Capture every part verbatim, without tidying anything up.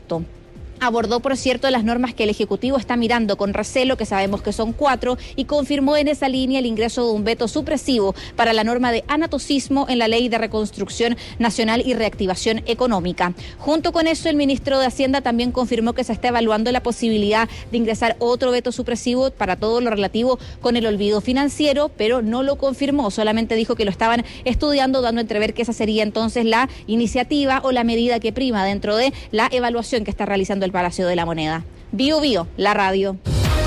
proyecto. Abordó, por cierto, las normas que el Ejecutivo está mirando con recelo, que sabemos que son cuatro, y confirmó en esa línea el ingreso de un veto supresivo para la norma de anatocismo en la Ley de Reconstrucción Nacional y Reactivación Económica. Junto con eso, el ministro de Hacienda también confirmó que se está evaluando la posibilidad de ingresar otro veto supresivo para todo lo relativo con el olvido financiero, pero no lo confirmó, solamente dijo que lo estaban estudiando, dando a entrever que esa sería entonces la iniciativa o la medida que prima dentro de la evaluación que está realizando el Palacio de la Moneda. Bio Bio, la radio.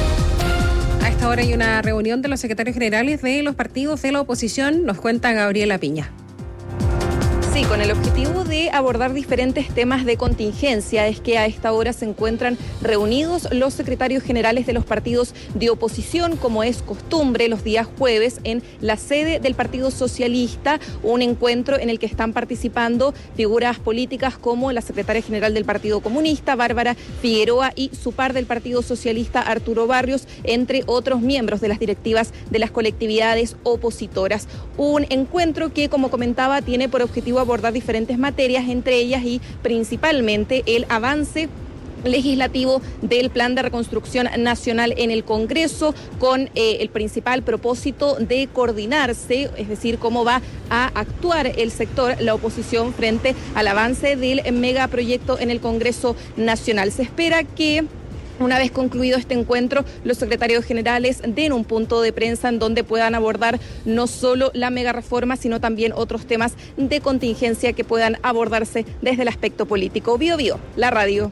A esta hora hay una reunión de los secretarios generales de los partidos de la oposición, nos cuenta Gabriela Piña. Sí, con el objetivo de abordar diferentes temas de contingencia, es que a esta hora se encuentran reunidos los secretarios generales de los partidos de oposición, como es costumbre, los días jueves en la sede del Partido Socialista, un encuentro en el que están participando figuras políticas como la secretaria general del Partido Comunista, Bárbara Figueroa, y su par del Partido Socialista, Arturo Barrios, entre otros miembros de las directivas de las colectividades opositoras. Un encuentro que, como comentaba, tiene por objetivo abordar diferentes materias, entre ellas y principalmente el avance legislativo del Plan de Reconstrucción Nacional en el Congreso, con eh, el principal propósito de coordinarse, es decir, cómo va a actuar el sector, la oposición, frente al avance del megaproyecto en el Congreso Nacional. Se espera que, una vez concluido este encuentro, los secretarios generales den un punto de prensa en donde puedan abordar no solo la mega reforma, sino también otros temas de contingencia que puedan abordarse desde el aspecto político. Bio Bio, la radio.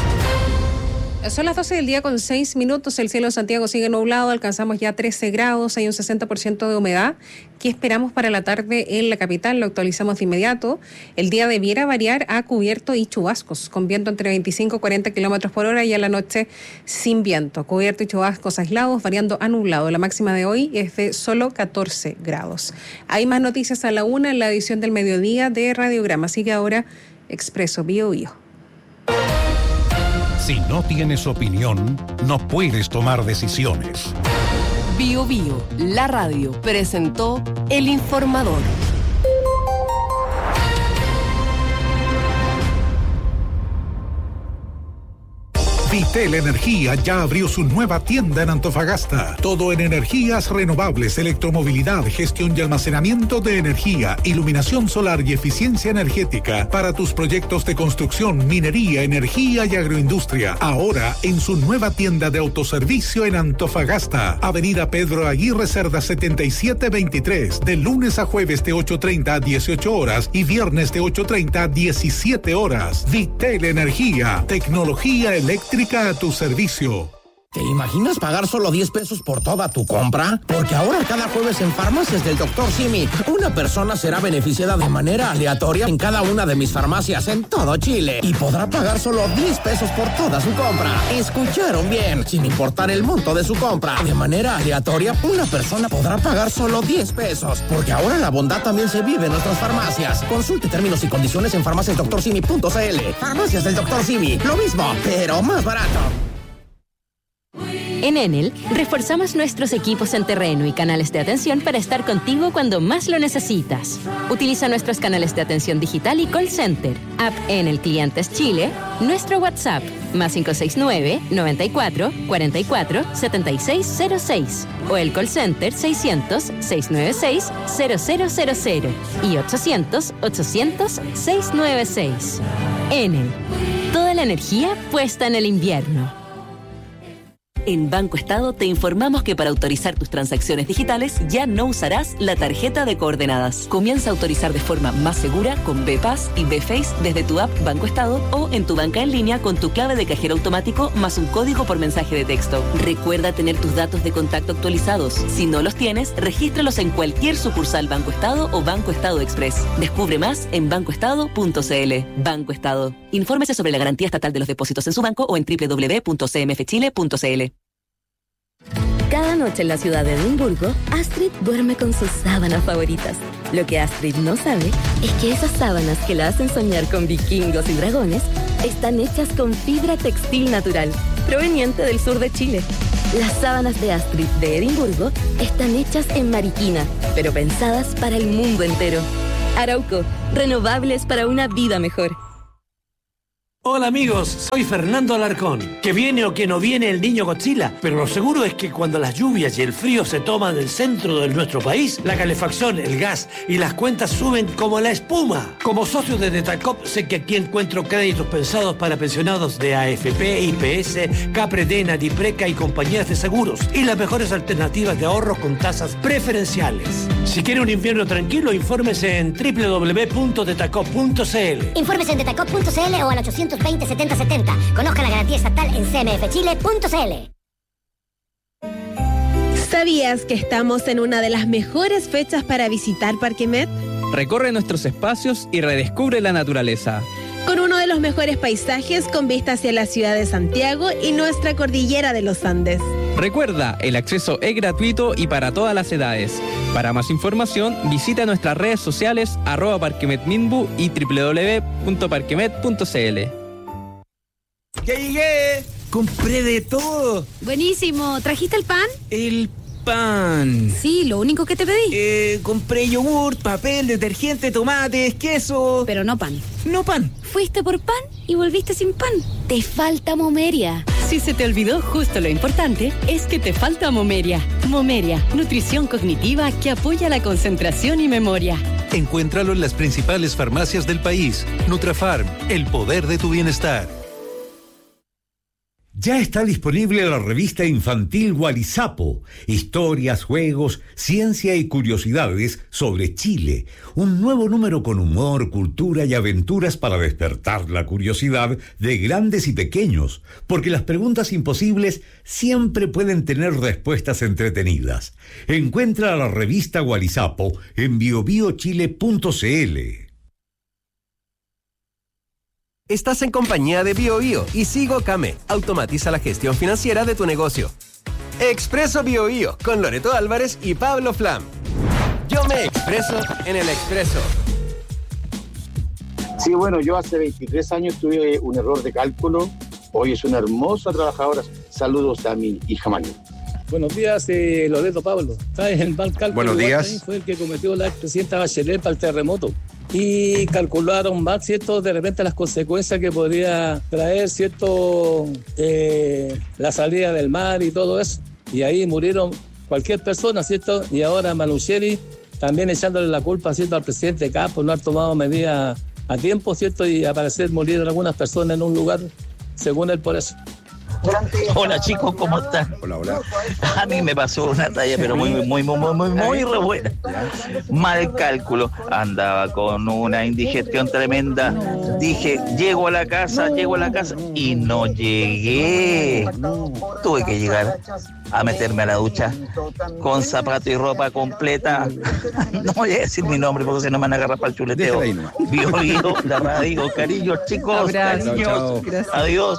Son las doce del día con seis minutos, el cielo de Santiago sigue nublado, alcanzamos ya trece grados, hay un sesenta por ciento de humedad. ¿Qué esperamos para la tarde en la capital? Lo actualizamos de inmediato. El día debiera variar a cubierto y chubascos, con viento entre veinticinco y cuarenta kilómetros por hora, y a la noche sin viento. Cubierto y chubascos aislados, variando a nublado. La máxima de hoy es de solo catorce grados. Hay más noticias a la una en la edición del mediodía de Radiograma. Sigue ahora Expreso Bio Bio. Si no tienes opinión, no puedes tomar decisiones. Bio Bio, la radio, presentó El Informador. Vitel Energía ya abrió su nueva tienda en Antofagasta. Todo en energías renovables, electromovilidad, gestión y almacenamiento de energía, iluminación solar y eficiencia energética para tus proyectos de construcción, minería, energía y agroindustria. Ahora en su nueva tienda de autoservicio en Antofagasta. Avenida Pedro Aguirre Cerda setenta y siete veintitrés. De lunes a jueves de ocho treinta a dieciocho horas y viernes de ocho treinta a diecisiete horas. Vitel Energía. Tecnología eléctrica a tu servicio. ¿Te imaginas pagar solo diez pesos por toda tu compra? Porque ahora cada jueves en Farmacias del doctor Simi, una persona será beneficiada de manera aleatoria en cada una de mis farmacias en todo Chile y podrá pagar solo diez pesos por toda su compra. ¿Escucharon bien? Sin importar el monto de su compra, de manera aleatoria, una persona podrá pagar solo diez pesos. Porque ahora la bondad también se vive en nuestras farmacias. Consulte términos y condiciones en farmacias doctor simi punto c l. Farmacias del doctor Simi, lo mismo, pero más barato. En Enel, reforzamos nuestros equipos en terreno y canales de atención para estar contigo cuando más lo necesitas. Utiliza nuestros canales de atención digital y call center, app Enel Clientes Chile, nuestro WhatsApp, más cinco seis nueve, noventa y cuatro, cuarenta y cuatro, setenta y seis cero seis, o el call center seiscientos, seiscientos noventa y seis, cero cero cero cero y ochocientos, ochocientos, seiscientos noventa y seis. Enel, toda la energía puesta en el invierno. En Banco Estado te informamos que para autorizar tus transacciones digitales ya no usarás la tarjeta de coordenadas. Comienza a autorizar de forma más segura con B-Pass y B-Face desde tu app Banco Estado o en tu banca en línea con tu clave de cajero automático más un código por mensaje de texto. Recuerda tener tus datos de contacto actualizados. Si no los tienes, regístralos en cualquier sucursal Banco Estado o Banco Estado Express. Descubre más en banco estado punto c l. Banco Estado. Infórmese sobre la garantía estatal de los depósitos en su banco o en doble u doble u doble u punto c m f chile punto c l. Cada noche en la ciudad de Edimburgo, Astrid duerme con sus sábanas favoritas. Lo que Astrid no sabe es que esas sábanas que la hacen soñar con vikingos y dragones están hechas con fibra textil natural, proveniente del sur de Chile. Las sábanas de Astrid de Edimburgo están hechas en Mariquina, pero pensadas para el mundo entero. Arauco, renovables para una vida mejor. Hola amigos, soy Fernando Alarcón. Que viene o que no viene el niño Godzilla, pero lo seguro es que cuando las lluvias y el frío se toman el centro de nuestro país, la calefacción, el gas y las cuentas suben como la espuma. Como socio de Detacop, sé que aquí encuentro créditos pensados para pensionados de A F P, I P S, Capredena, Dipreca y compañías de seguros, y las mejores alternativas de ahorro con tasas preferenciales. Si quiere un invierno tranquilo, infórmese en doble u doble u doble u punto detacop punto c l. Infórmese en detacop punto c l o al ochocientos veinte setenta setenta. Conozca la garantía estatal en c m f chile punto c l. ¿Sabías que estamos en una de las mejores fechas para visitar Parque Met? Recorre nuestros espacios y redescubre la naturaleza. Con uno de los mejores paisajes con vista hacia la ciudad de Santiago y nuestra cordillera de los Andes. Recuerda, el acceso es gratuito y para todas las edades. Para más información, visita nuestras redes sociales arroba parquemetminbu y doble u doble u doble u punto parquemet punto c l. ¡Ya llegué! ¡Compré de todo! Buenísimo. ¿Trajiste el pan? El pan. Sí, lo único que te pedí. Eh, compré yogur, papel, detergente, tomates, queso. Pero no pan. No pan. Fuiste por pan y volviste sin pan. Te falta Momeria. Si se te olvidó justo lo importante, es que te falta Momeria. Momeria, nutrición cognitiva que apoya la concentración y memoria. Encuéntralo en las principales farmacias del país. Nutrafarm, el poder de tu bienestar. Ya está disponible la revista infantil Gualizapo, historias, juegos, ciencia y curiosidades sobre Chile. Un nuevo número con humor, cultura y aventuras para despertar la curiosidad de grandes y pequeños, porque las preguntas imposibles siempre pueden tener respuestas entretenidas. Encuentra la revista Gualizapo en bio bio chile punto c l. Estás en compañía de BioBio y Sigo Came. Automatiza la gestión financiera de tu negocio. Expreso BioBio con Loreto Álvarez y Pablo Flam. Yo me expreso en el Expreso. Sí, bueno, yo hace veintitrés años tuve un error de cálculo. Hoy es una hermosa trabajadora. Saludos a mi hija María. Buenos días, eh, Loreto Pablo. ¿Sabes? El mal cálculo Buenos días. fue el que cometió la expresidenta Bachelet para el terremoto. Y calcularon mal, ¿cierto? De repente las consecuencias que podría traer, ¿cierto? Eh, la salida del mar y todo eso. Y ahí murieron cualquier persona, ¿cierto? Y ahora Manuchelli también echándole la culpa, ¿cierto? Al presidente Kapp por no haber tomado medidas a tiempo, ¿cierto? Y al parecer murieron algunas personas en un lugar, según él, por eso. Hola chicos, ¿cómo están? Hola, hola. A mí me pasó una talla, pero muy, muy, muy, muy, muy, muy re buena. Mal cálculo. Andaba con una indigestión tremenda. Dije, llego a la casa, llego a la casa. Y no llegué. Tuve que llegar a meterme a la ducha con zapato y ropa completa. No voy a decir mi nombre porque si no me van a agarrar para el chuleteo. Bio, bio, la radio, cariños chicos, cariños. Adiós.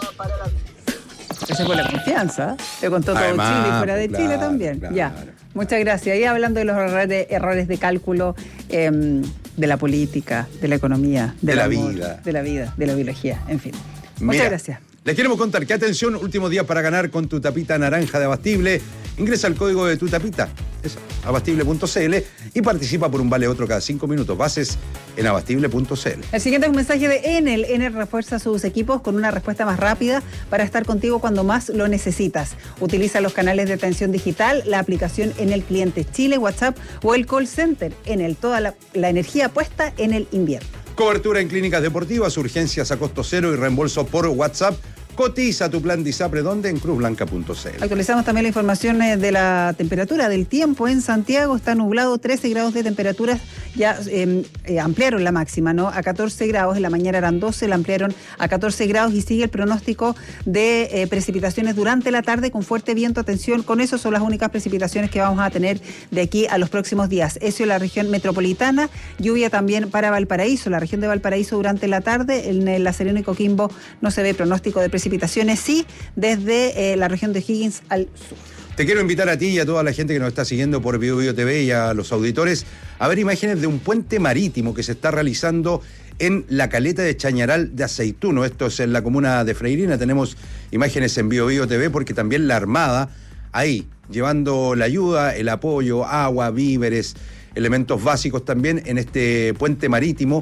Esa fue la confianza. Te contó todo Además, Chile y fuera de claro, Chile también. Claro. Ya. Muchas gracias. Y hablando de los errores, errores de cálculo eh, de la política, de la economía, de, De la amor, vida. de la vida, de la biología, en fin. Mira, Muchas gracias. Les queremos contar que, atención, último día para ganar con tu tapita naranja de Abastible. Ingresa el código de tu tapita, eso, abastible punto c l, y participa por un vale otro cada cinco minutos. Bases en abastible punto c l. El siguiente es un mensaje de Enel. Enel refuerza sus equipos con una respuesta más rápida para estar contigo cuando más lo necesitas. Utiliza los canales de atención digital, la aplicación Enel Clientes Chile, WhatsApp o el call center. Enel, toda la, la energía puesta en el invierno. Cobertura en clínicas deportivas, urgencias a costo cero y reembolso por WhatsApp. Cotiza tu plan de ISAPRE, ¿dónde? En cruz blanca punto c l. Actualizamos también la información eh, de la temperatura del tiempo en Santiago. Está nublado, trece grados de temperatura. Ya eh, eh, ampliaron la máxima, ¿no? A catorce grados. En la mañana eran doce, la ampliaron a catorce grados y sigue el pronóstico de eh, precipitaciones durante la tarde con fuerte viento. Atención, con eso son las únicas precipitaciones que vamos a tener de aquí a los próximos días. Eso en la región metropolitana. Lluvia también para Valparaíso, la región de Valparaíso durante la tarde. En La Serena y Coquimbo no se ve pronóstico de precipitaciones. Precipitaciones sí, desde eh, la región de Higgins al sur. Te quiero invitar a ti y a toda la gente que nos está siguiendo por BioBio T V y a los auditores a ver imágenes de un puente marítimo que se está realizando en la caleta de Chañaral de Aceituno. Esto es en la comuna de Freirina. Tenemos imágenes en BioBio T V porque también la Armada ahí, llevando la ayuda, el apoyo, agua, víveres, elementos básicos también en este puente marítimo,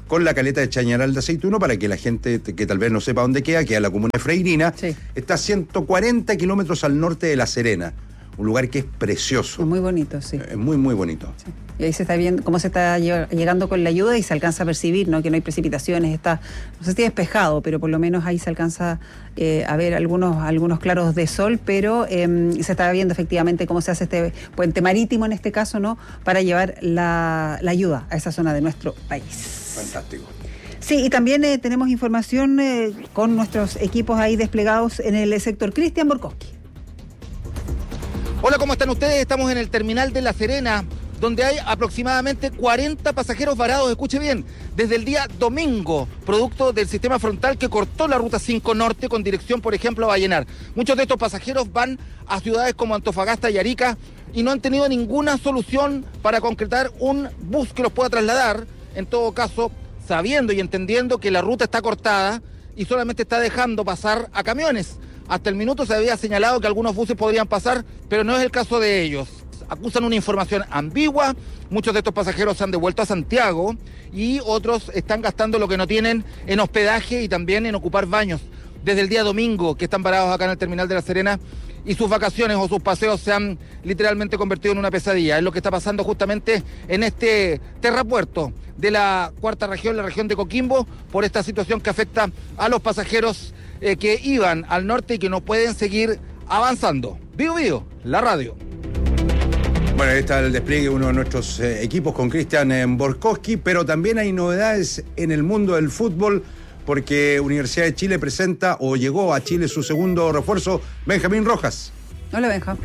con la caleta de Chañaral de Aceituno, para que la gente que tal vez no sepa dónde queda, queda la comuna de Freirina, sí. Está a ciento cuarenta kilómetros al norte de La Serena, un lugar que es precioso. Es muy bonito, sí. Es muy, muy bonito. Sí. Y ahí se está viendo cómo se está llegando con la ayuda y se alcanza a percibir, ¿no? Que no hay precipitaciones, está, no sé si despejado, pero por lo menos ahí se alcanza eh, a ver algunos, algunos claros de sol, pero eh, se está viendo efectivamente cómo se hace este puente marítimo en este caso, ¿no? Para llevar la, la ayuda a esa zona de nuestro país. Fantástico. Sí, y también eh, tenemos información eh, con nuestros equipos ahí desplegados en el sector. Cristian Borkowski. Hola, ¿cómo están ustedes? Estamos en el terminal de La Serena, donde hay aproximadamente cuarenta pasajeros varados, escuche bien, desde el día domingo, producto del sistema frontal que cortó la ruta cinco Norte con dirección, por ejemplo, a Vallenar. Muchos de estos pasajeros van a ciudades como Antofagasta y Arica y no han tenido ninguna solución para concretar un bus que los pueda trasladar, en todo caso, sabiendo y entendiendo que la ruta está cortada y solamente está dejando pasar a camiones. Hasta el minuto se había señalado que algunos buses podrían pasar, pero no es el caso de ellos. Acusan una información ambigua, muchos de estos pasajeros se han devuelto a Santiago y otros están gastando lo que no tienen en hospedaje y también en ocupar baños. Desde el día domingo que están parados acá en el terminal de La Serena y sus vacaciones o sus paseos se han literalmente convertido en una pesadilla. Es lo que está pasando justamente en este terrapuerto de la cuarta región, la región de Coquimbo, por esta situación que afecta a los pasajeros eh, que iban al norte y que no pueden seguir avanzando. Vivo Vivo, la radio. Bueno, ahí está el despliegue de uno de nuestros eh, equipos con Cristian eh, Borkowski, pero también hay novedades en el mundo del fútbol, porque Universidad de Chile presenta, o llegó a Chile su segundo refuerzo, Benjamín Rojas. Hola, Benja.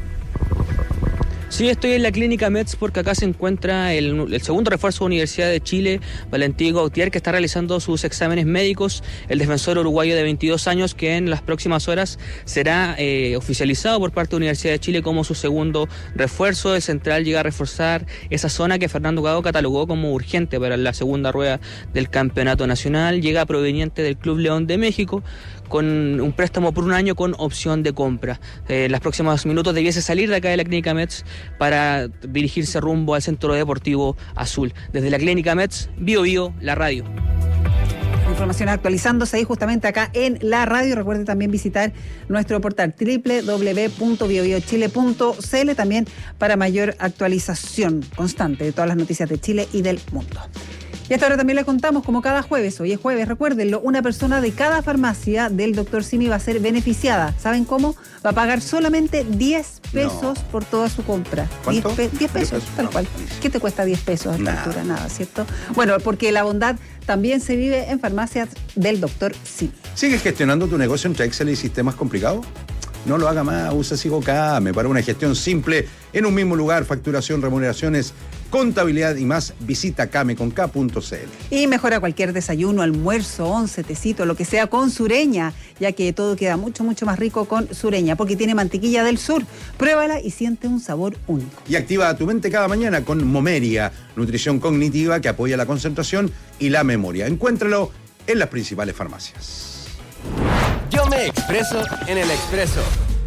Sí, estoy en la clínica Mets porque acá se encuentra el, el segundo refuerzo de Universidad de Chile, Valentín Gautier, que está realizando sus exámenes médicos, el defensor uruguayo de veintidós años, que en las próximas horas será eh, oficializado por parte de Universidad de Chile como su segundo refuerzo. El central llega a reforzar esa zona que Fernando Gago catalogó como urgente para la segunda rueda del campeonato nacional. Llega proveniente del Club León de México, con un préstamo por un año con opción de compra. Eh, en los próximos minutos debiese salir de acá de la Clínica Mets para dirigirse rumbo al Centro Deportivo Azul. Desde la Clínica Mets, Bio Bio, la radio. Información actualizándose ahí justamente acá en la radio. Recuerde también visitar nuestro portal doble u doble u doble u punto bio bio chile punto c l también para mayor actualización constante de todas las noticias de Chile y del mundo. Y hasta ahora también le contamos, como cada jueves, hoy es jueves, recuérdenlo, una persona de cada farmacia del doctor Simi va a ser beneficiada. ¿Saben cómo? Va a pagar solamente diez pesos no. por toda su compra. ¿Cuánto? diez, pe- diez pesos, diez pesos, tal no. cual. ¿Qué te cuesta diez pesos a esta Nada. altura? Nada, ¿cierto? Bueno, porque la bondad también se vive en farmacias del doctor Simi. ¿Sigues gestionando tu negocio entre Excel y sistemas complicados? No lo haga más, usa SigoCame para una gestión simple en un mismo lugar, facturación, remuneraciones, contabilidad y más. Visita came con k punto c l. Y mejora cualquier desayuno, almuerzo, once, tecito, lo que sea con Sureña, ya que todo queda mucho, mucho más rico con Sureña, porque tiene mantequilla del sur. Pruébala y siente un sabor único. Y activa tu mente cada mañana con Momeria, nutrición cognitiva que apoya la concentración y la memoria. Encuéntralo en las principales farmacias. Yo me expreso en el Expreso.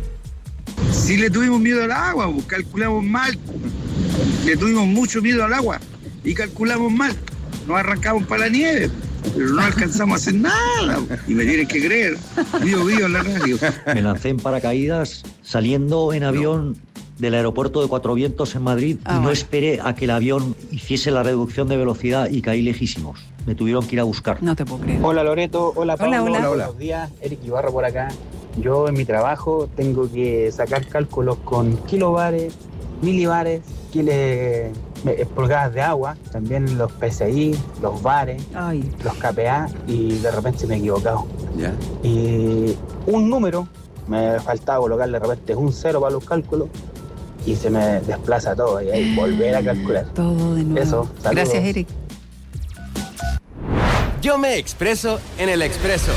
Si le tuvimos miedo al agua, pues calculamos mal. Le tuvimos mucho miedo al agua y calculamos mal. Nos arrancamos para la nieve, pero no alcanzamos a hacer nada. Y me tienen que creer. Vivo, vivo en la radio. Me lancé en paracaídas saliendo en avión del aeropuerto de Cuatro Vientos en Madrid ah, y no bueno. esperé a que el avión hiciese la reducción de velocidad y caí lejísimos. Me tuvieron que ir a buscar. No te puedo creer. Hola Loreto, hola Pablo, hola, hola. hola, hola. Buenos días, Eric Ibarra por acá. Yo en mi trabajo tengo que sacar cálculos con kilobares, milibares, kiles, pulgadas de agua, también los P S I, los bares, Ay. los K P A y de repente me he equivocado. ¿Ya? Y un número, me faltaba colocarle de repente un cero para los cálculos y se me desplaza todo y ahí volver a calcular. Todo de nuevo. Eso, saludos. Gracias, Eric. Yo me expreso en el Expreso.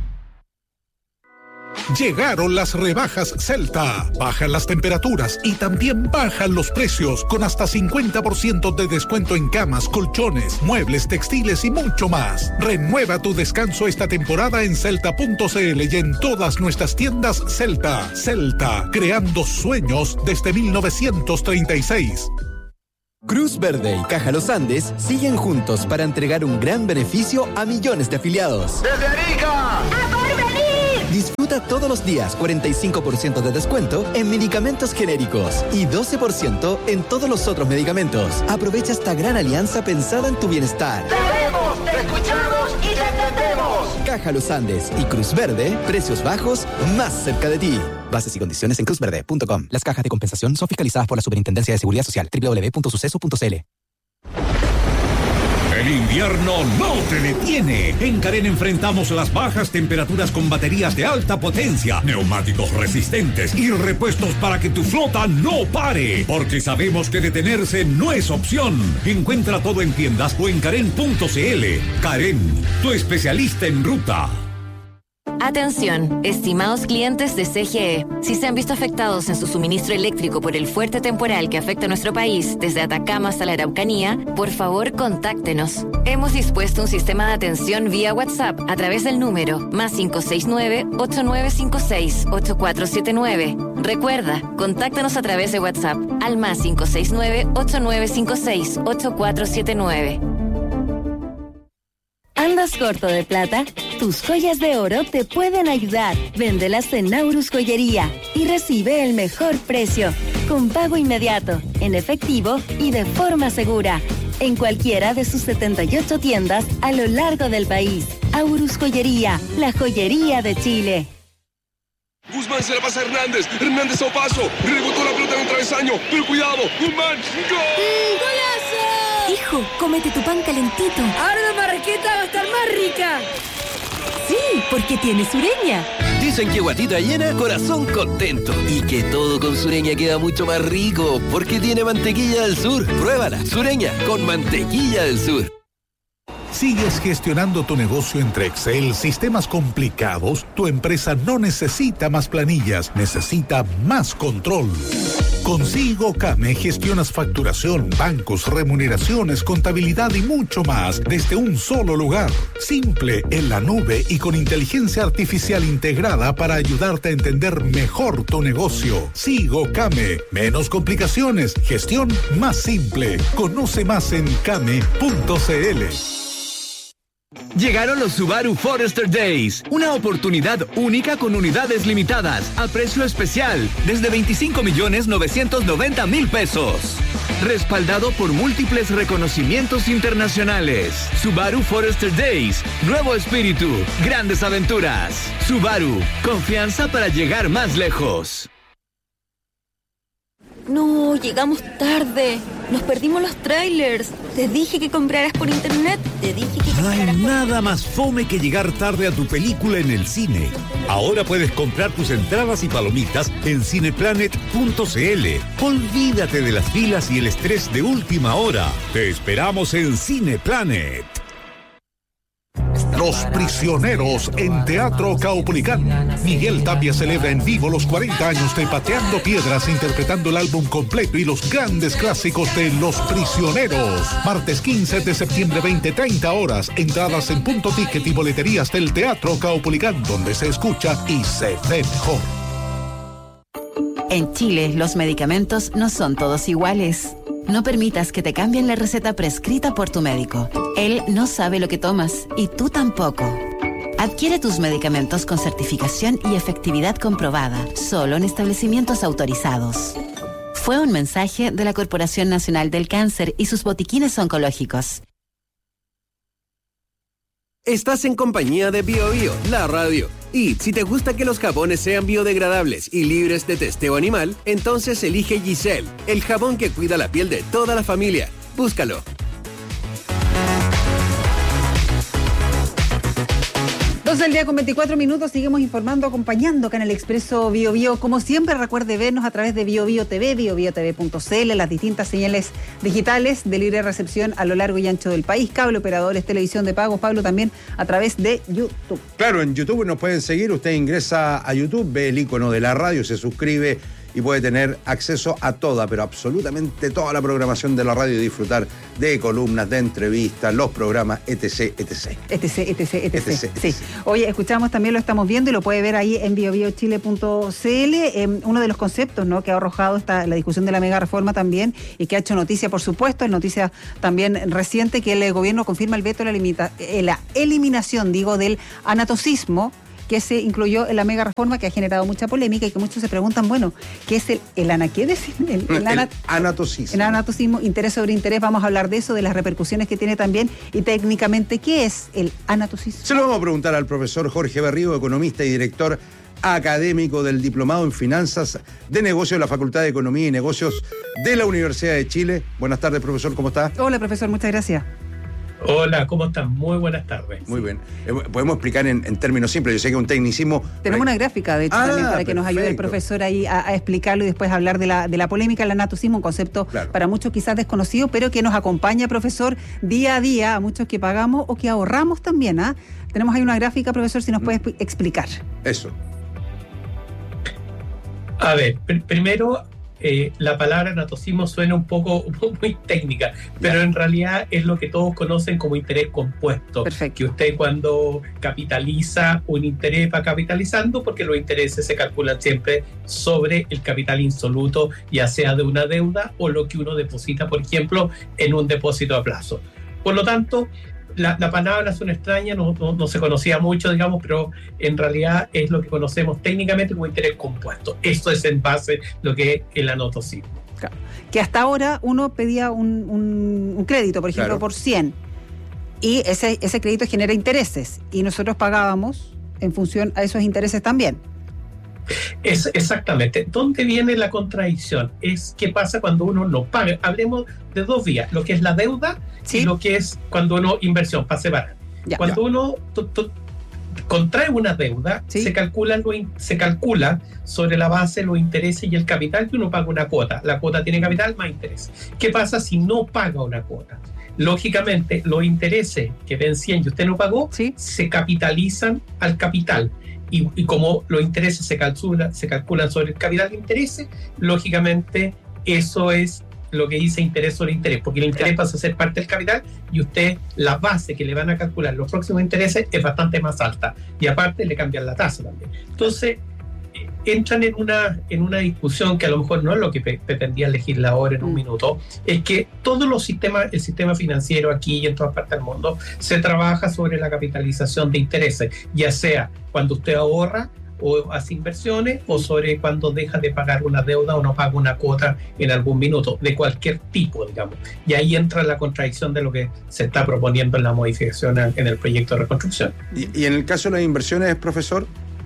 Llegaron las rebajas Celta. Bajan las temperaturas y también bajan los precios, con hasta cincuenta por ciento de descuento en camas, colchones, muebles, textiles y mucho más. Renueva tu descanso esta temporada en celta punto c l y en todas nuestras tiendas Celta. Celta, creando sueños desde mil novecientos treinta y seis. Cruz Verde y Caja Los Andes siguen juntos para entregar un gran beneficio a millones de afiliados. ¡Desde Arica! ¡A Porvenir! Disfruta todos los días cuarenta y cinco por ciento de descuento en medicamentos genéricos y doce por ciento en todos los otros medicamentos. Aprovecha esta gran alianza pensada en tu bienestar. ¡Te vemos, te escuchamos y te entendemos! Caja Los Andes y Cruz Verde, precios bajos más cerca de ti. Bases y condiciones en cruz verde punto com. Las cajas de compensación son fiscalizadas por la Superintendencia de Seguridad Social. doble u doble u doble u punto suceso punto c l. El invierno no te detiene. En Carén enfrentamos las bajas temperaturas con baterías de alta potencia, neumáticos resistentes y repuestos para que tu flota no pare. Porque sabemos que detenerse no es opción. Encuentra todo en tiendas o en carén punto c l. Carén, tu especialista en ruta. Atención, estimados clientes de C G E. Si se han visto afectados en su suministro eléctrico por el fuerte temporal que afecta a nuestro país, desde Atacama hasta la Araucanía, por favor, contáctenos. Hemos dispuesto un sistema de atención vía WhatsApp a través del número más cinco seis nueve, ocho nueve cinco seis, ocho cuatro siete nueve. Recuerda, contáctanos a través de WhatsApp al más cinco seis nueve, ocho nueve cinco seis, ocho cuatro siete nueve. ¿Andas corto de plata? Tus joyas de oro te pueden ayudar. Véndelas en Naurus Joyería y recibe el mejor precio, con pago inmediato, en efectivo y de forma segura, en cualquiera de sus setenta y ocho tiendas a lo largo del país. Aurus Joyería, la joyería de Chile. Guzmán se la pasa a Hernández. Hernández a paso. Rebotó la pelota en un travesaño. Pero cuidado. Guzmán. ¡Gol! ¡Golazo! Hijo, cómete tu pan calentito. Ahora la marraqueta va a estar más rica. Sí, porque tiene Sureña. Dicen que guatita llena, corazón contento. Y que todo con Sureña queda mucho más rico, porque tiene mantequilla del sur. Pruébala, Sureña, con mantequilla del sur. ¿Sigues gestionando tu negocio entre Excel, sistemas complicados? Tu empresa no necesita más planillas, necesita más control. Con SigoCame gestionas facturación, bancos, remuneraciones, contabilidad y mucho más desde un solo lugar. Simple, en la nube y con inteligencia artificial integrada para ayudarte a entender mejor tu negocio. SigoCame. Menos complicaciones, gestión más simple. Conoce más en came punto c l. Llegaron los Subaru Forester Days, una oportunidad única con unidades limitadas, a precio especial, desde veinticinco millones novecientos noventa mil pesos. Respaldado por múltiples reconocimientos internacionales. Subaru Forester Days, nuevo espíritu, grandes aventuras. Subaru, confianza para llegar más lejos. No, llegamos tarde. Nos perdimos los trailers. Te dije que compraras por internet. Te dije que No hay nada más fome que llegar tarde a tu película en el cine. Ahora puedes comprar tus entradas y palomitas en cineplanet punto c l. Olvídate de las filas y el estrés de última hora. Te esperamos en Cineplanet. Los Prisioneros en Teatro Caupolicán. Miguel Tapia celebra en vivo los cuarenta años de Pateando Piedras, interpretando el álbum completo y los grandes clásicos de Los Prisioneros. Martes quince de septiembre, veinte treinta horas. Entradas en Punto Ticket y boleterías del Teatro Caupolicán, donde se escucha y se ve mejor. En Chile, los medicamentos no son todos iguales. No permitas que te cambien la receta prescrita por tu médico. Él no sabe lo que tomas y tú tampoco. Adquiere tus medicamentos con certificación y efectividad comprobada, solo en establecimientos autorizados. Fue un mensaje de la Corporación Nacional del Cáncer y sus botiquines oncológicos. Estás en compañía de Bio Bio, la radio. Y si te gusta que los jabones sean biodegradables y libres de testeo animal, entonces elige Giselle, el jabón que cuida la piel de toda la familia. Búscalo. doce del día con veinticuatro minutos, seguimos informando, acompañando acá en el Expreso Bio Bio. Como siempre, recuerde vernos a través de Bio Bio T V, bio bio t v punto c l, las distintas señales digitales de libre recepción a lo largo y ancho del país, cable operadores, televisión de pago, Pablo, también a través de YouTube. Claro, en YouTube nos pueden seguir, usted ingresa a YouTube, ve el icono de la radio, se suscribe y puede tener acceso a toda, pero absolutamente toda la programación de la radio y disfrutar de columnas, de entrevistas, los programas, etc, etc. Etc, etc, etc. Sí. Oye, escuchamos también, lo estamos viendo y lo puede ver ahí en bio bio chile punto c l. Eh, uno de los conceptos, ¿no?, que ha arrojado esta, la discusión de la mega reforma también y que ha hecho noticia, por supuesto, es noticia también reciente, que el gobierno confirma el veto a la, limita, eh, la eliminación, digo, del anatocismo, que se incluyó en la mega reforma, que ha generado mucha polémica y que muchos se preguntan, bueno, ¿qué es el, el ana, ¿qué decir? El, el, anat, el anatocismo. El anatocismo, interés sobre interés, vamos a hablar de eso, de las repercusiones que tiene también y técnicamente, ¿qué es el anatocismo? Se lo vamos a preguntar al profesor Jorge Berrío, economista y director académico del Diplomado en Finanzas de Negocios de la Facultad de Economía y Negocios de la Universidad de Chile. Buenas tardes, profesor, ¿cómo está? Hola, profesor, muchas gracias. Hola, ¿cómo están? Muy buenas tardes. Muy bien. Eh, podemos explicar en, en términos simples, yo sé que es un tecnicismo... Tenemos una gráfica, de hecho, ah, también, para perfecto. que nos ayude el profesor ahí a, a explicarlo y después hablar de la, de la polémica del anatocismo, un concepto claro. para muchos quizás desconocido, pero que nos acompaña, profesor, día a día, a muchos que pagamos o que ahorramos también. ¿ah? Tenemos ahí una gráfica, profesor, si nos mm. puede explicar. Eso. A ver, pr- primero... Eh, la palabra anatocismo suena un poco muy técnica, pero yeah. en realidad es lo que todos conocen como interés compuesto. Perfecto. Que usted cuando capitaliza un interés va capitalizando, porque los intereses se calculan siempre sobre el capital insoluto, ya sea de una deuda o lo que uno deposita, por ejemplo, en un depósito a plazo. Por lo tanto, La, la palabra suena extraña, no, no, no se conocía mucho, digamos, pero en realidad es lo que conocemos técnicamente como interés compuesto. Esto es en base lo que es el anatocismo. Claro. Que hasta ahora uno pedía un, un, un crédito, por ejemplo, claro. por cien, y ese, ese crédito genera intereses, y nosotros pagábamos en función a esos intereses también. Es exactamente. ¿Dónde viene la contradicción? Es qué pasa cuando uno no paga. Hablemos de dos vías, lo que es la deuda ¿Sí? y lo que es cuando uno inversión, para separar. Ya, cuando ya. uno t- t- contrae una deuda, ¿Sí? se calcula lo in- se calcula sobre la base los intereses y el capital que uno paga una cuota. La cuota tiene capital más interés. ¿Qué pasa si no paga una cuota? Lógicamente, los intereses que vencían y usted no pagó, ¿Sí? se capitalizan al capital. Y, y como los intereses se, calcula, se calculan sobre el capital de intereses, lógicamente eso es lo que dice interés sobre interés, porque el interés pasa a ser parte del capital y usted, la base que le van a calcular los próximos intereses es bastante más alta, y aparte le cambian la tasa también. Entonces, entran en una, en una discusión que a lo mejor no es lo que pe- pretendía el legislador en un mm. minuto, es que todos los sistemas, el sistema financiero aquí y en todas partes del mundo, se trabaja sobre la capitalización de intereses, ya sea cuando usted ahorra o hace inversiones, o sobre cuando deja de pagar una deuda o no paga una cuota en algún minuto, de cualquier tipo, digamos. Y ahí entra la contradicción de lo que se está proponiendo en la modificación en el proyecto de reconstrucción. ¿Y, y en el caso de las inversiones, profesor?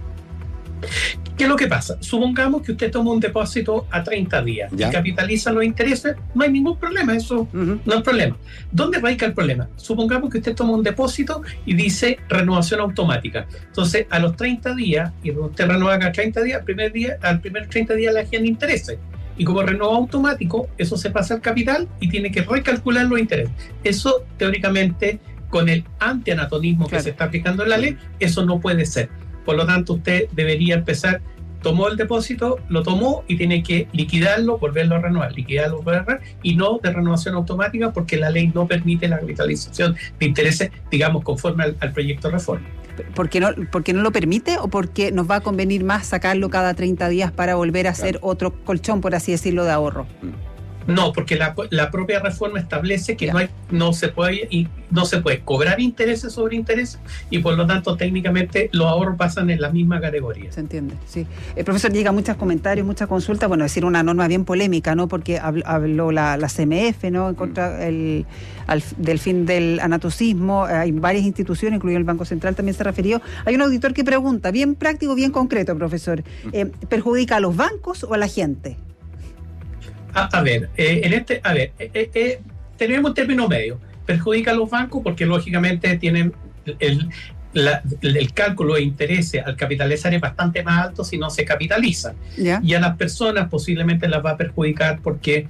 ¿Qué es lo que pasa? Supongamos que usted toma un depósito a treinta días ¿Ya? y capitaliza los intereses, no hay ningún problema, eso uh-huh. no hay problema. ¿Dónde radica el problema? Supongamos que usted toma un depósito y dice renovación automática. Entonces, a los treinta días, y usted renueva cada treinta días, al primer, día, al primer treinta días le agen intereses. Y como renueva automático, eso se pasa al capital y tiene que recalcular los intereses. Eso, teóricamente, con el antianatonismo claro. que se está aplicando en la ley, eso no puede ser. Por lo tanto, usted debería empezar, tomó el depósito, lo tomó y tiene que liquidarlo, volverlo a renovar, liquidarlo, volverlo a renovar, y no de renovación automática, porque la ley no permite la capitalización de intereses, digamos, conforme al, al proyecto de reforma. ¿Por qué no, porque no lo permite o porque nos va a convenir más sacarlo cada treinta días para volver a hacer claro. otro colchón, por así decirlo, de ahorro? No, porque la, la propia reforma establece que no hay, no se puede y no se puede cobrar intereses sobre intereses, y por lo tanto técnicamente los ahorros pasan en la misma categoría. Se entiende, sí. El profesor, llega muchos comentarios, muchas consultas, bueno, decir una norma bien polémica, ¿no? Porque habló, habló la, la C M F, ¿no? En contra el, al, del fin del anatocismo. Hay varias instituciones, incluido el Banco Central también se refirió. Hay un auditor que pregunta, bien práctico, bien concreto, profesor, eh, ¿perjudica a los bancos o a la gente? A, a ver, eh, en este, a ver, eh, eh, tenemos un término medio. Perjudica a los bancos porque lógicamente tienen el, la, el, el cálculo de intereses al capitalizar es bastante más alto si no se capitalizan. ¿Ya? Y a las personas posiblemente las va a perjudicar porque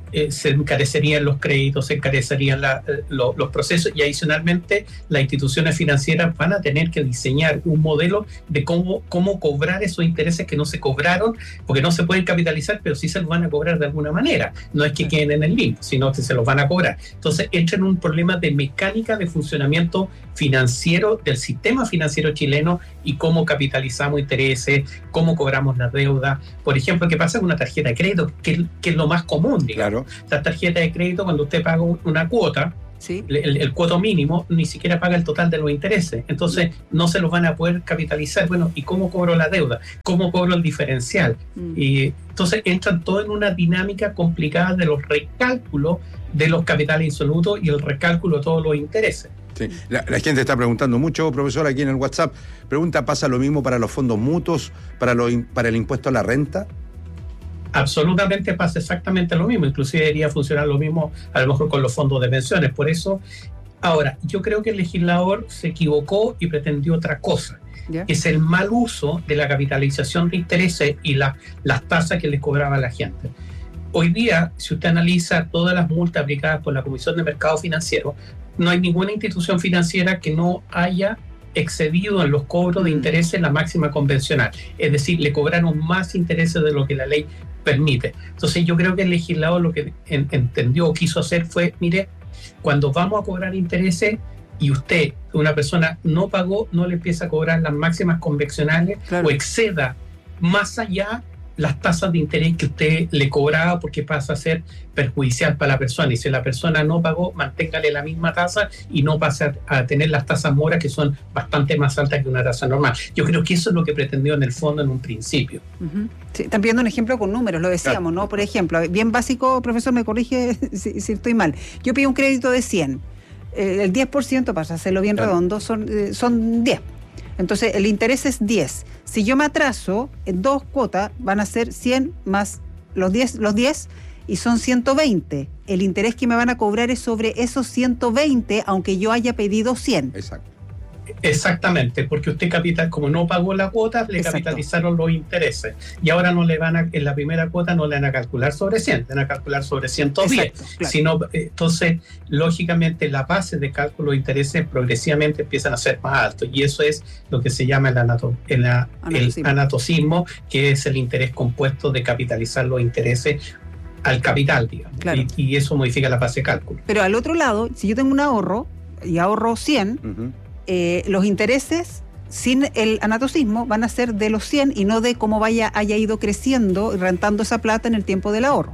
eh, se encarecerían los créditos, se encarecerían la, eh, lo, los procesos, y adicionalmente las instituciones financieras van a tener que diseñar un modelo de cómo, cómo cobrar esos intereses que no se cobraron, porque no se pueden capitalizar, pero sí se los van a cobrar de alguna manera. No es que queden en el limbo, sino que se los van a cobrar. Entonces entra en un problema de mecánica de funcionamiento financiero del sistema financiero chileno y cómo capitalizamos intereses, cómo cobramos la deuda. Por ejemplo, ¿qué pasa con una tarjeta de crédito? Que, que es lo más común, digamos. Claro. La tarjeta de crédito, cuando usted paga una cuota, ¿sí? el, el cuoto mínimo, ni siquiera paga el total de los intereses. Entonces, sí. no se los van a poder capitalizar. Bueno, ¿y cómo cobro la deuda? ¿Cómo cobro el diferencial? Mm. Y entonces entran todo en una dinámica complicada de los recálculos de los capitales insolutos y el recálculo de todos los intereses. Sí. La, la gente está preguntando mucho, profesor, aquí en el WhatsApp. Pregunta, ¿pasa lo mismo para los fondos mutuos, para, lo, para el impuesto a la renta? Absolutamente pasa exactamente lo mismo. Inclusive debería funcionar lo mismo a lo mejor con los fondos de pensiones. Por eso, ahora, yo creo que el legislador se equivocó y pretendió otra cosa. ¿Ya? Es el mal uso de la capitalización de intereses y la, las tasas que les cobraba a la gente. Hoy día, si usted analiza todas las multas aplicadas por la Comisión de Mercado Financiero, no hay ninguna institución financiera que no haya excedido en los cobros de intereses la máxima convencional. Es decir, le cobraron más intereses de lo que la ley permite. Entonces yo creo que el legislador lo que en, entendió o quiso hacer fue, mire, cuando vamos a cobrar intereses y usted, una persona, no pagó, no le empieza a cobrar las máximas convencionales, claro, o exceda más allá las tasas de interés que usted le cobraba, porque pasa a ser perjudicial para la persona. Y si la persona no pagó, manténgale la misma tasa y no pase a, a tener las tasas moras, que son bastante más altas que una tasa normal. Yo creo que eso es lo que pretendió en el fondo en un principio. Uh-huh. Sí, están pidiendo un ejemplo con números, lo decíamos, claro, ¿no? Por ejemplo, bien básico, profesor, me corrige si, si estoy mal. Yo pido un crédito de cien. Eh, el diez por ciento, para hacerlo bien, claro, redondo, son, eh, son diez. Entonces, el interés es diez. Si yo me atraso, en dos cuotas van a ser cien más los diez, los diez y son ciento veinte. El interés que me van a cobrar es sobre esos ciento veinte, aunque yo haya pedido cien. Exacto. Exactamente, porque usted capital, como no pagó la cuota, le Exacto. capitalizaron los intereses. Y ahora no le van a, en la primera cuota no le van a calcular sobre cien, le van a calcular sobre ciento diez. Exacto, claro. Sino, entonces, lógicamente, la base de cálculo de intereses progresivamente empiezan a ser más altos. Y eso es lo que se llama el, anato, el, el anatocismo, que es el interés compuesto de capitalizar los intereses al capital, digamos. Claro. Y, y eso modifica la base de cálculo. Pero al otro lado, si yo tengo un ahorro y ahorro cien, uh-huh. Eh, los intereses sin el anatocismo van a ser de los cien y no de cómo vaya haya ido creciendo y rentando esa plata en el tiempo del ahorro.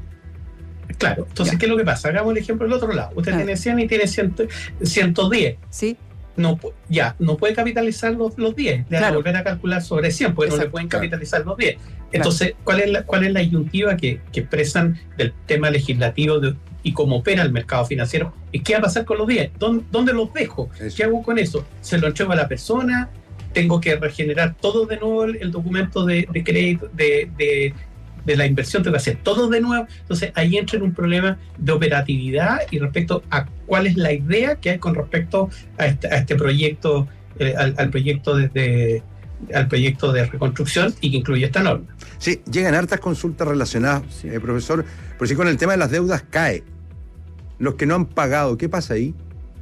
Claro, entonces, ya. ¿qué es lo que pasa? Hagamos el ejemplo del otro lado. Usted claro. tiene cien y tiene cien, ciento diez. Sí. No, ya, no puede capitalizar los, los diez, le claro. van a volver a calcular sobre cien, porque Exacto. no le pueden capitalizar claro. los diez. Entonces, claro. ¿cuál es la, cuál es la disyuntiva que, que expresan del tema legislativo de, y cómo opera el mercado financiero? ¿Y qué va a pasar con los diez? ¿Dónde, dónde los dejo? Eso. ¿Qué hago con eso? ¿Se lo entrego a la persona? ¿Tengo que regenerar todo de nuevo el, el documento de, de crédito, de, de, de la inversión? ¿Tengo que hacer todo de nuevo? Entonces, ahí entra en un problema de operatividad y respecto a cuál es la idea que hay con respecto a este, a este proyecto, eh, al, al proyecto desde... al proyecto de reconstrucción y que incluye esta norma. Sí, llegan hartas consultas relacionadas, sí. eh, profesor, pero si con el tema de las deudas cae, los que no han pagado, ¿qué pasa ahí?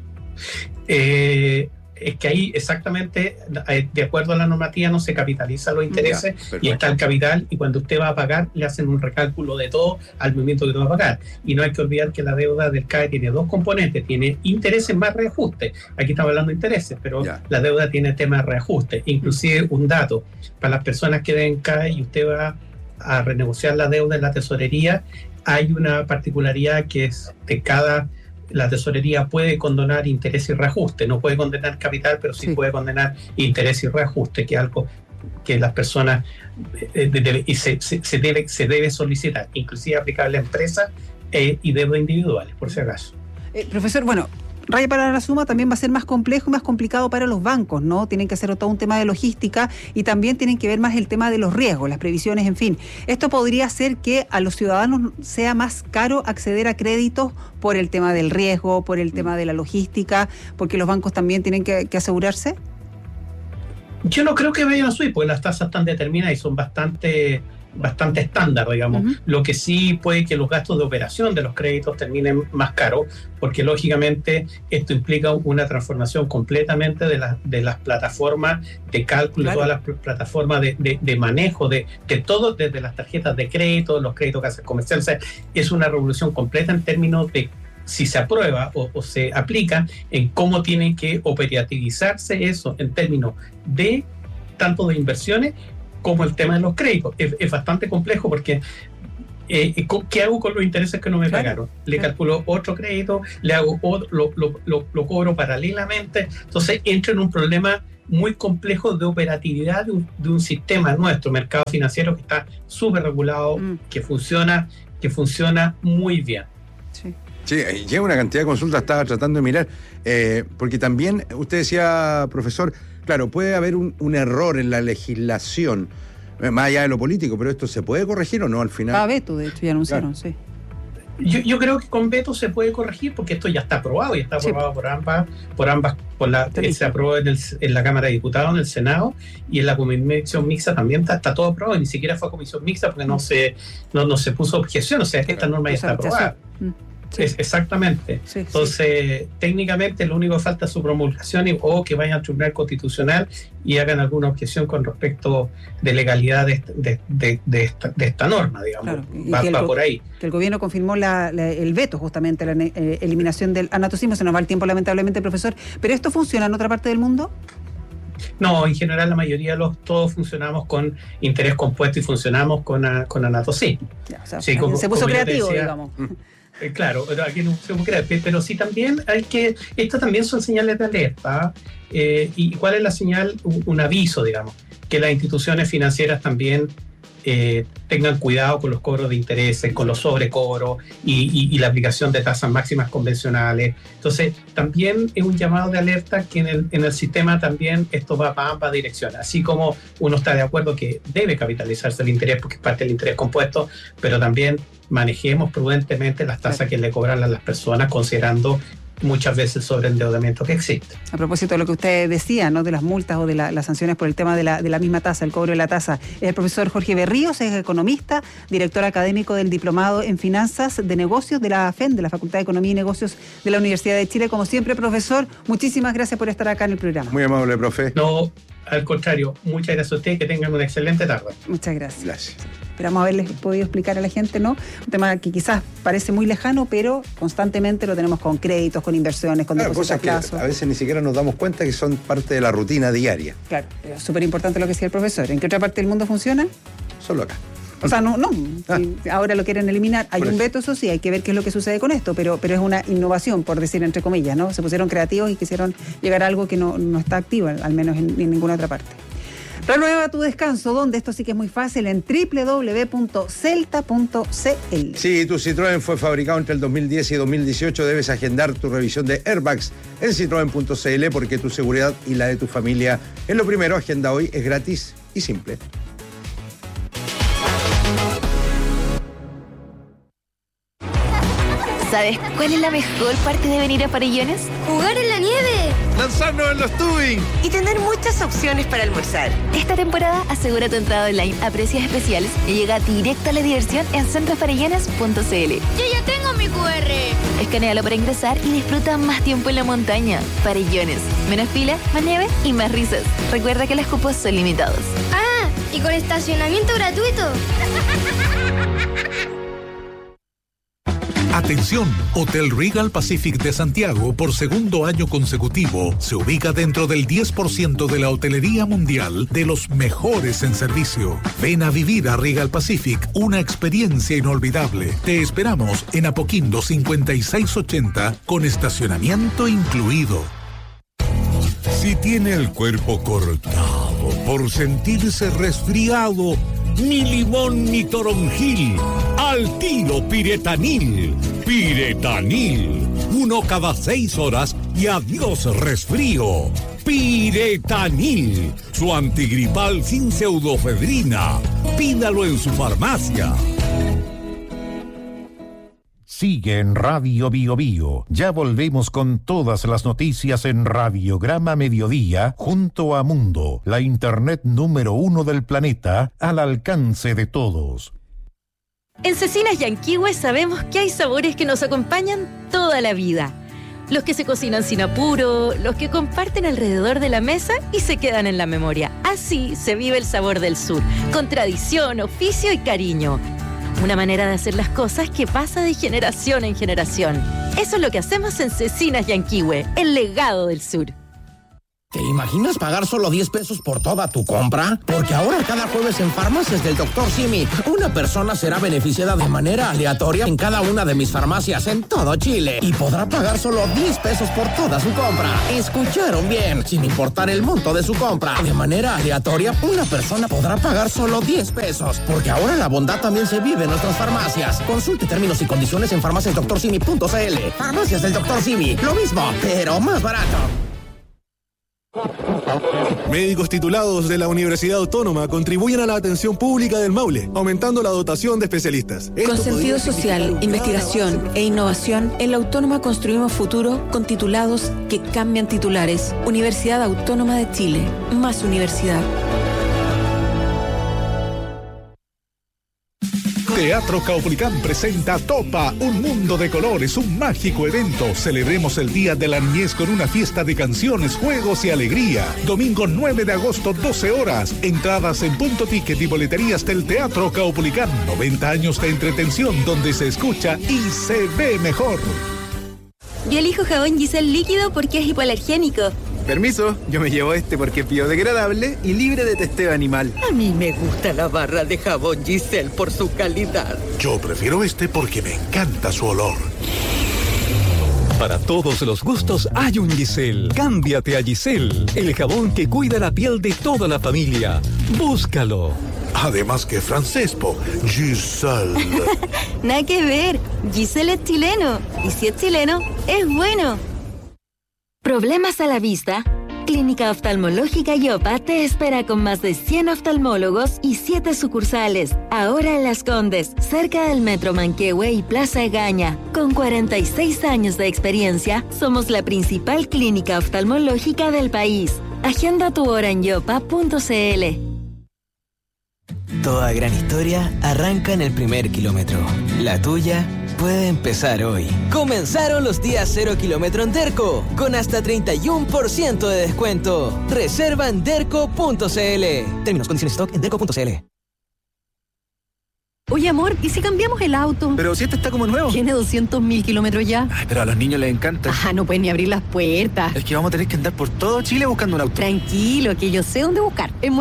Eh, es que ahí exactamente, de acuerdo a la normativa, no se capitalizan los intereses ya, y está el capital, y cuando usted va a pagar, le hacen un recálculo de todo al momento que va a pagar. Y no hay que olvidar que la deuda del C A E tiene dos componentes, tiene intereses más reajuste. Aquí estamos hablando de intereses, pero ya. la deuda tiene tema de reajuste. Inclusive un dato, para las personas que deben C A E y usted va a renegociar la deuda en la tesorería, hay una particularidad que es de cada... La tesorería puede condonar interés y reajuste, no puede condenar capital, pero sí, sí. puede condenar interés y reajuste, que es algo que las personas eh, debe, y se, se, se, debe, se debe solicitar, inclusive aplicable a empresas eh, y deudas individuales, por si acaso. Eh, profesor, bueno, raya para la suma también va a ser más complejo y más complicado para los bancos, ¿no? Tienen que hacer todo un tema de logística y también tienen que ver más el tema de los riesgos, las previsiones, en fin. Esto podría hacer que a los ciudadanos sea más caro acceder a créditos por el tema del riesgo, por el tema de la logística, porque los bancos también tienen que, que asegurarse. Yo no creo que vayan a subir, porque las tasas están determinadas y son bastante, bastante estándar, digamos. Uh-huh. Lo que sí puede que los gastos de operación de los créditos terminen más caros, porque lógicamente esto implica una transformación completamente de, la, de las plataformas de cálculo, claro. todas las plataformas de, de, de manejo, de, de todo, desde las tarjetas de crédito, los créditos que hacen comerciales. O sea, es una revolución completa en términos de si se aprueba o, o se aplica en cómo tiene que operativizarse eso en términos de tanto de inversiones como el tema de los créditos. Es, es bastante complejo porque eh, ¿qué hago con los intereses que no me claro, pagaron? Le claro. calculo otro crédito, le hago otro, lo, lo, lo, lo cobro paralelamente. Entonces entra en un problema muy complejo de operatividad de un, de un sistema nuestro, mercado financiero, que está súper regulado, mm. que funciona, que funciona muy bien. Sí. Sí, llega una cantidad de consultas, estaba tratando de mirar, eh, porque también, usted decía, profesor, claro, puede haber un, un error en la legislación, eh, más allá de lo político, pero esto se puede corregir o no al final. Ah, veto, de hecho, ya anunciaron, claro. sí. Yo, yo creo que con veto se puede corregir porque esto ya está aprobado y está aprobado sí. por ambas, por ambas, por la, se aprobó en, el, en la Cámara de Diputados, en el Senado, y en la comisión mixta también está, está todo aprobado, y ni siquiera fue a comisión mixta porque no se, no, no se puso objeción, o sea, esta norma ya está aprobada. Sí. Es, exactamente. Sí, Entonces, sí. técnicamente lo único que falta es su promulgación y, o que vayan al Tribunal Constitucional y hagan alguna objeción con respecto de legalidad de, de, de, de, esta, de esta norma, digamos. Claro, va, va por ahí. Que el gobierno confirmó la, la, el veto, justamente, la eh, eliminación del anatocismo. Se nos va el tiempo, lamentablemente, profesor. ¿Pero esto funciona en otra parte del mundo? No, en general la mayoría de los todos funcionamos con interés compuesto y funcionamos con, a, con anatocismo. O sea, sí, como, se puso creativo, decía, digamos. Claro, aquí no se puede creer, pero sí también hay que, estas también son señales de alerta. Eh, ¿Y cuál es la señal? Un, un aviso, digamos, que las instituciones financieras también eh, tengan cuidado con los cobros de intereses, con los sobrecobros y, y, y la aplicación de tasas máximas convencionales. Entonces, también es un llamado de alerta que en el, en el sistema también esto va para ambas direcciones. Así como uno está de acuerdo que debe capitalizarse el interés porque es parte del interés compuesto, pero también manejemos prudentemente las tasas que le cobran a las personas, considerando muchas veces el sobreendeudamiento que existe. A propósito de lo que usted decía, ¿no?, de las multas o de la, las sanciones por el tema de la, de la misma tasa, el cobro de la tasa, es el profesor Jorge Berríos, es economista, director académico del Diplomado en Finanzas de Negocios de la F E N, de la Facultad de Economía y Negocios de la Universidad de Chile. Como siempre, profesor, muchísimas gracias por estar acá en el programa. Muy amable, profe. No, al contrario, muchas gracias a ustedes, que tengan una excelente tarde. Muchas gracias. Gracias. Esperamos haberles podido explicar a la gente, ¿no? Un tema que quizás parece muy lejano, pero constantemente lo tenemos con créditos, con inversiones, con claro, depósitos a plazo. A veces ni siquiera nos damos cuenta que son parte de la rutina diaria. Claro, es súper importante lo que decía el profesor. ¿En qué otra parte del mundo funciona? Solo acá. O sea, no, no. Ah. Si ahora lo quieren eliminar. Hay un veto, eso sí, hay que ver qué es lo que sucede con esto, pero, pero es una innovación, por decir entre comillas, ¿no? Se pusieron creativos y quisieron llegar a algo que no, no está activo, al menos en, en ninguna otra parte. Renueva tu descanso, donde esto sí que es muy fácil, en doble u doble u doble u punto celta punto c l. Si tu Citroën fue fabricado entre el dos mil diez y dos mil dieciocho, debes agendar tu revisión de airbags en citroen punto c l, porque tu seguridad y la de tu familia es lo primero. Agenda hoy, es gratis y simple. ¿Sabes cuál es la mejor parte de venir a Farellones? ¡Jugar en la nieve! ¡Lanzarnos en los tubing! Y tener muchas opciones para almorzar. Esta temporada asegura tu entrada online a precios especiales y llega directo a la diversión en centro farellones punto c l. ¡Yo ya tengo mi cu erre! Escanéalo para ingresar y disfruta más tiempo en la montaña. Farellones. Menos fila, más nieve y más risas. Recuerda que los cupos son limitados. ¡Ah! ¿Y con estacionamiento gratuito? Atención, Hotel Regal Pacific de Santiago, por segundo año consecutivo, se ubica dentro del diez por ciento de la hotelería mundial de los mejores en servicio. Ven a vivir a Regal Pacific una experiencia inolvidable. Te esperamos en Apoquindo cincuenta y seis ochenta con estacionamiento incluido. Si tiene el cuerpo cortado por sentirse resfriado, ni limón ni toronjil, al tiro Piretanil. Piretanil, uno cada seis horas y adiós resfrío. Piretanil, su antigripal sin pseudofedrina. Pídalo en su farmacia. sigue en Radio Bio Bio. Ya volvemos con todas las noticias en Radiograma Mediodía, junto a Mundo, la internet número uno del planeta, al alcance de todos. En Cecinas Yanquihue sabemos que hay sabores que nos acompañan toda la vida. Los que se cocinan sin apuro, los que comparten alrededor de la mesa y se quedan en la memoria. Así se vive el sabor del sur, con tradición, oficio y cariño. Una manera de hacer las cosas que pasa de generación en generación. Eso es lo que hacemos en Cecinas Yanquihue, el legado del sur. ¿Te imaginas pagar solo diez pesos por toda tu compra? Porque ahora cada jueves en Farmacias del doctor Simi, una persona será beneficiada de manera aleatoria en cada una de mis farmacias en todo Chile y podrá pagar solo diez pesos por toda su compra. ¿Escucharon bien? Sin importar el monto de su compra. De manera aleatoria, una persona podrá pagar solo diez pesos. Porque ahora la bondad también se vive en nuestras farmacias. Consulte términos y condiciones en farmacias doctor simi punto c l. Farmacias del doctor Simi. Lo mismo, pero más barato. Médicos titulados de la Universidad Autónoma contribuyen a la atención pública del Maule, aumentando la dotación de especialistas. Con sentido social, investigación e innovación, en la Autónoma construimos futuro con titulados que cambian titulares. Universidad Autónoma de Chile. Más universidad. Teatro Caupolicán presenta Topa, un mundo de colores, un mágico evento. Celebremos el Día de la Niñez con una fiesta de canciones, juegos y alegría. Domingo nueve de agosto, doce horas. Entradas en Punto Ticket y boleterías del Teatro Caupolicán. noventa años de entretención donde se escucha y se ve mejor. Yo elijo jabón Giselle líquido porque es hipoalergénico. Permiso, yo me llevo este porque es biodegradable y libre de testeo animal. A mí me gusta la barra de jabón Giselle por su calidad. Yo prefiero este porque me encanta su olor. Para todos los gustos hay un Giselle. Cámbiate a Giselle, el jabón que cuida la piel de toda la familia. Búscalo. Además que francés, po. Giselle. Nada que ver. Giselle es chileno. Y si es chileno, es bueno. ¿Problemas a la vista? Clínica Oftalmológica Yopa te espera con más de cien oftalmólogos y siete sucursales. Ahora en Las Condes, cerca del Metro Manquehue y Plaza Egaña. Con cuarenta y seis años de experiencia, somos la principal clínica oftalmológica del país. Agenda tu hora en yopa punto c l. Toda gran historia arranca en el primer kilómetro. La tuya puede empezar hoy. Comenzaron los días cero kilómetro en Derco, con hasta treinta y uno por ciento de descuento. Reserva en derco punto c l. Términos, condiciones, stock en derco punto c l. Oye, amor, ¿y si cambiamos el auto? Pero si este está como nuevo. Tiene doscientos mil kilómetros ya. Ay, pero a los niños les encanta. Ah, no pueden ni abrir las puertas. Es que vamos a tener que andar por todo Chile buscando un auto. Tranquilo, que yo sé dónde buscar. En